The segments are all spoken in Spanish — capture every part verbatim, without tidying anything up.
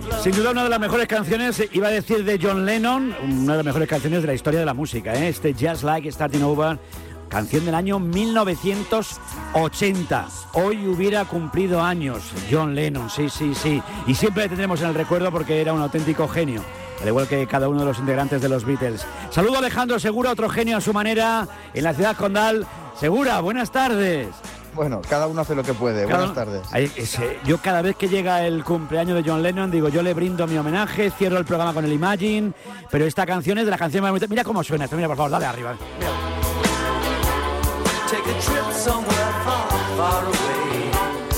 Sin duda una de las mejores canciones, iba a decir de John Lennon, una de las mejores canciones de la historia de la música, ¿eh? Este Just Like Starting Over, canción del año mil novecientos ochenta. Hoy hubiera cumplido años John Lennon, sí, sí, sí. Y siempre le tendremos en el recuerdo porque era un auténtico genio, al igual que cada uno de los integrantes de los Beatles. Saludo a Alejandro Segura, otro genio a su manera, en la ciudad condal. Segura, buenas tardes. Bueno, cada uno hace lo que puede. Cada, Buenas tardes. Hay, ese, yo cada vez que llega el cumpleaños de John Lennon, digo, yo le brindo mi homenaje, cierro el programa con el Imagine, pero esta canción es de las canciones más bonitas. Mira cómo suena esto, mira, por favor, dale arriba. Mira. Take a trip somewhere far, far away.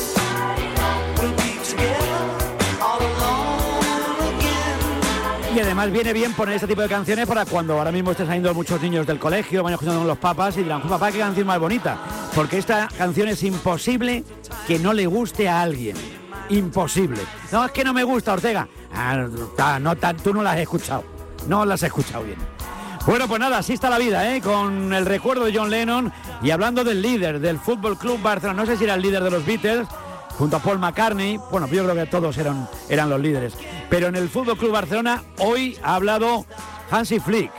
We'll be together all alone again. Y además viene bien poner este tipo de canciones para cuando ahora mismo estén saliendo muchos niños del colegio, van escuchando con los papás y dirán, papá, qué canción más bonita. Porque esta canción es imposible que no le guste a alguien. Imposible. No, es que no me gusta, Ortega. Ah, no, no, tú no la has escuchado. No la has escuchado bien. Bueno, pues nada, así está la vida, ¿eh? Con el recuerdo de John Lennon y hablando del líder del Fútbol Club Barcelona. No sé si era el líder de los Beatles, junto a Paul McCartney. Bueno, yo creo que todos eran, eran los líderes. Pero en el Fútbol Club Barcelona hoy ha hablado Hansi Flick.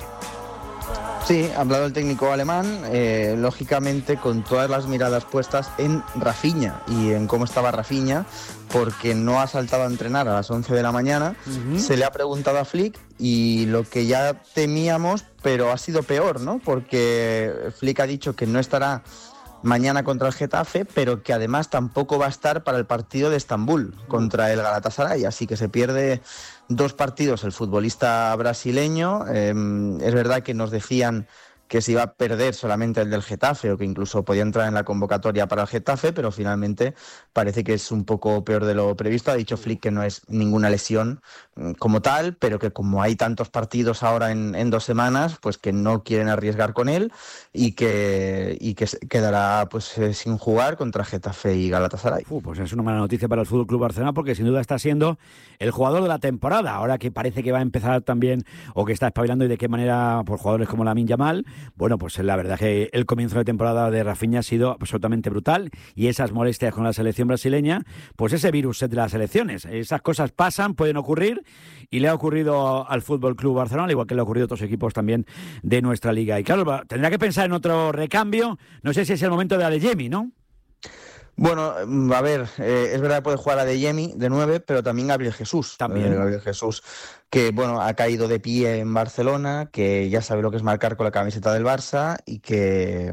Sí, ha hablado el técnico alemán, eh, lógicamente con todas las miradas puestas en Rafinha y en cómo estaba Rafinha, porque no ha saltado a entrenar a las once de la mañana. Uh-huh. Se le ha preguntado a Flick y lo que ya temíamos, pero ha sido peor, ¿no? Porque Flick ha dicho que no estará mañana contra el Getafe, pero que además tampoco va a estar para el partido de Estambul contra el Galatasaray, así que se pierde dos partidos el futbolista brasileño. Eh, es verdad que nos decían que se iba a perder solamente el del Getafe o que incluso podía entrar en la convocatoria para el Getafe, pero finalmente parece que es un poco peor de lo previsto. Ha dicho Flick que no es ninguna lesión como tal, pero que como hay tantos partidos ahora en, en dos semanas, pues que no quieren arriesgar con él y que, y que quedará pues eh, sin jugar contra Getafe y Galatasaray. Uh, pues es una mala noticia para el Fútbol Club Barcelona porque sin duda está siendo el jugador de la temporada, ahora que parece que va a empezar también o que está espabilando y de qué manera por jugadores como Lamine Yamal. Bueno, pues la verdad es que el comienzo de temporada de Rafinha ha sido absolutamente brutal y esas molestias con la selección brasileña, pues ese virus de las selecciones, esas cosas pasan, pueden ocurrir y le ha ocurrido al Fútbol Club Barcelona, al igual que le ha ocurrido a otros equipos también de nuestra liga. Y claro, tendrá que pensar en otro recambio, no sé si es el momento de Adeyemi, ¿no? Bueno, a ver, eh, es verdad que puede jugar a Adeyemi de nueve, pero también Gabriel Jesús. También. Eh, Gabriel Jesús, que bueno, ha caído de pie en Barcelona, que ya sabe lo que es marcar con la camiseta del Barça y que,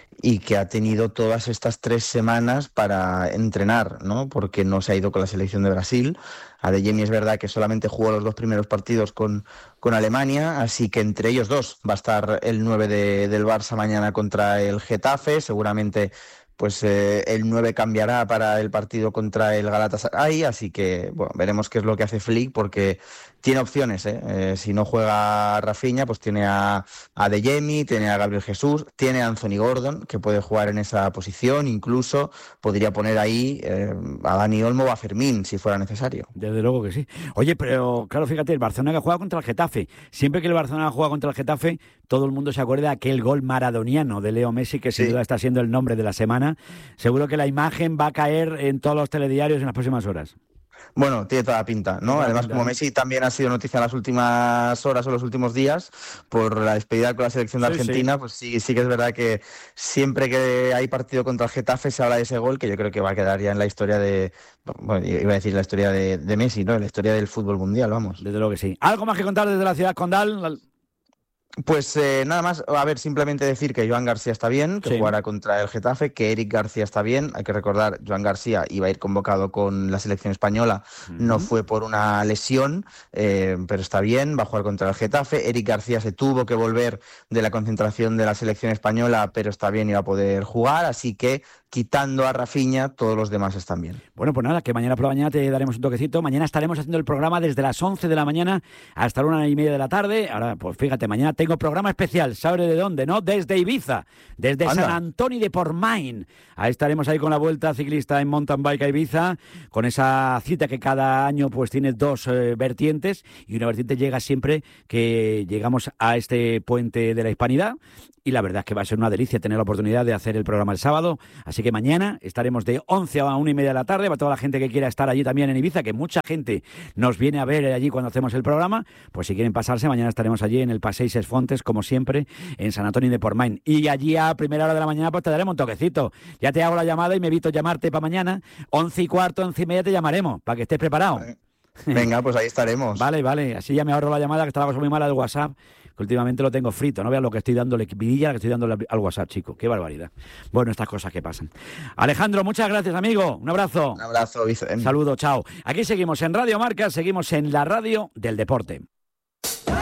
y que ha tenido todas estas tres semanas para entrenar, ¿no? Porque no se ha ido con la selección de Brasil. Adeyemi es verdad que solamente jugó los dos primeros partidos con, con Alemania, así que entre ellos dos va a estar el nueve de, del Barça mañana contra el Getafe, seguramente pues eh, el nueve cambiará para el partido contra el Galatasaray, así que bueno, veremos qué es lo que hace Flick, porque tiene opciones, ¿eh? Eh, si no juega Rafinha, pues tiene a, a Adeyemi, tiene a Gabriel Jesús, tiene a Anthony Gordon, que puede jugar en esa posición, incluso podría poner ahí eh, a Dani Olmo o a Fermín, si fuera necesario. Desde luego que sí. Oye, pero claro, fíjate, el Barcelona que juega contra el Getafe, siempre que el Barcelona juega contra el Getafe, todo el mundo se acuerda de aquel gol maradoniano de Leo Messi, que sin sí. duda está siendo el nombre de la semana. Seguro que la imagen va a caer en todos los telediarios en las próximas horas. Bueno, tiene toda la pinta, ¿no? Además, como Messi también ha sido noticia en las últimas horas o los últimos días por la despedida con la selección de sí, Argentina, sí. pues sí, sí que es verdad que siempre que hay partido contra el Getafe se habla de ese gol, que yo creo que va a quedar ya en la historia de, bueno, iba a decir la historia de, de Messi, ¿no? En la historia del fútbol mundial, vamos. Desde luego que sí. ¿Algo más que contar desde la ciudad condal? Pues eh, nada más, a ver, simplemente decir que Joan García está bien, que sí. jugará contra el Getafe, que Eric García está bien. Hay que recordar, Joan García iba a ir convocado con la selección española, uh-huh. no fue por una lesión, eh, pero está bien, va a jugar contra el Getafe. Eric García se tuvo que volver de la concentración de la selección española, pero está bien y va a poder jugar, así que quitando a Rafinha, todos los demás están bien. Bueno, pues nada, que mañana por la mañana te daremos un toquecito. Mañana estaremos haciendo el programa desde las once de la mañana hasta la una y media de la tarde. Ahora, pues fíjate, mañana tengo programa especial. ¿Sabe de dónde, no? Desde Ibiza, desde Anda. San Antoni de Portmain. Ahí estaremos ahí con la Vuelta Ciclista en Mountain Bike a Ibiza, con esa cita que cada año pues tiene dos eh, vertientes, y una vertiente llega siempre que llegamos a este puente de la Hispanidad, y la verdad es que va a ser una delicia tener la oportunidad de hacer el programa el sábado, así que mañana estaremos de once a una y media de la tarde, para toda la gente que quiera estar allí también en Ibiza, que mucha gente nos viene a ver allí cuando hacemos el programa, pues si quieren pasarse, mañana estaremos allí en el Passeig Ses Fontes, como siempre, en Sant Antoni de Portmany, y allí a primera hora de la mañana pues te daremos un toquecito, ya te hago la llamada y me evito llamarte para mañana, once y cuarto, once y media te llamaremos, para que estés preparado. Venga, pues ahí estaremos. Vale, vale, así ya me ahorro la llamada, que está la cosa muy mala del WhatsApp, que últimamente lo tengo frito, no veas lo que estoy dándole, vidilla que estoy dándole al WhatsApp, chico, qué barbaridad. Bueno, estas cosas que pasan. Alejandro, muchas gracias, amigo, un abrazo. Un abrazo, Vicente. Saludo, chao. Aquí seguimos en Radio Marca, seguimos en la radio del deporte.